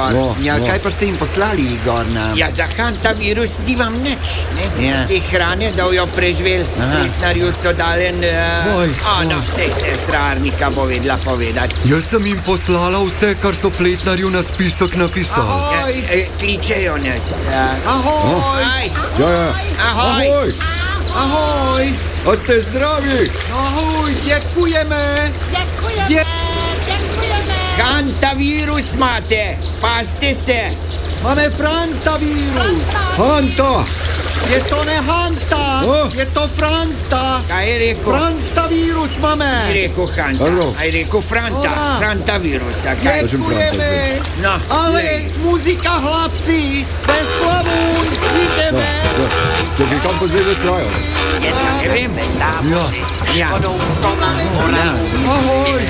Igor. Kaj pa ste jim poslali, Igor? Ja, za hantavirus nimam nič, ne? Ja. Te hrane, da jo preživel, Pletnarju so dalen... Vse sestra Arnika bo vedela povedati. Jaz sem jim poslala vse, kar so Pletnarju na spisek napisali. Kličejo nas. Ahoj! Ahoj! Ahoj! A ste zdravi? Ahoj, děkujeme! Hantavirus imate, pazite se. Máme Frantavirus! Hanta! Je to ne Hanta, je to Franta! Kaj je rekel? Frantavirus máme! Aj rekel Hanta, aj rekel Franta. Frantavirus, a kaj? Děkujeme! No, Ale muzika hlapci, bez slavun, ideme! Čakaj, kam pa zdaj veslajo? Ne vem. Ja. Ahoj!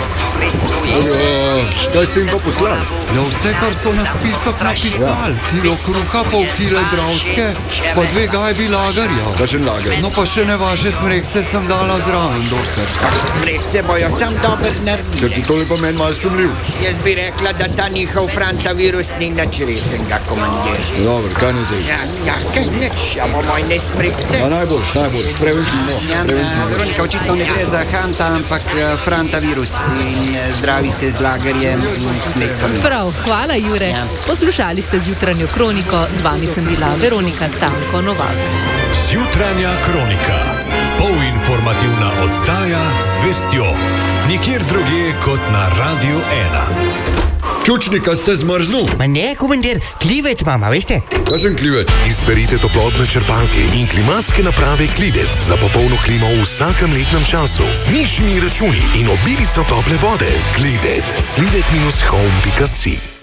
Kaj ste jim pa poslali? Ja, vse, kar so na spisek napisali. Kilo kruha, pol kile dravske, pa 2 gajbi lagarja. Kakšen lager? No pa še ne vaše smrekce sem dala zraven, doktor. Smrekce bojo sam dobro naredili. Ker ti tole pa meni malo sumljiv. Jaz bi rekla, da ta njihov Frantavirus ni nič resenga, komandir. Dobro, kaj ne zdaj? Ja, kaj nič, ja bomo ne smrekce. A najboljš, preventivno. Veronika, očitno ne gre za Hanta, ampak Frantavirus in zdravi se z lagerjem in smrekcami. Prav, hvala Jure. Poslušali ste Zjutranjo kroniko, z vami sem bila Veronika Stanko Novak. Zjutranja kronika, polinformativna oddaja z vestjo, nikjer drugje kot na Radio 1. Čučnika ste zmrznul? Ma ne, komandir, klivet mama, veste? Kakšen klivet? Izberite toplotne črpalke in klimatske naprave Klivec za popolno klimo v vsakem letnem času z nižjimi računi in obilico tople vode. Klivet, klivet-home.si